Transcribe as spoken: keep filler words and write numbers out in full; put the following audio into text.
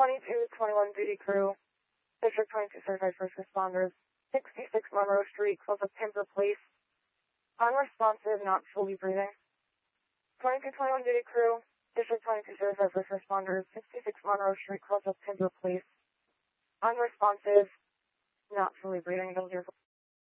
twenty-two twenty-one duty crew, District twenty-two certified first responders, sixty-six Monroe Street, close of Timber Place. Unresponsive, not fully breathing. twenty-two twenty-one duty crew, District twenty-two certified first responders, sixty-six Monroe Street, close of Timber Place. Unresponsive, not fully breathing. Those are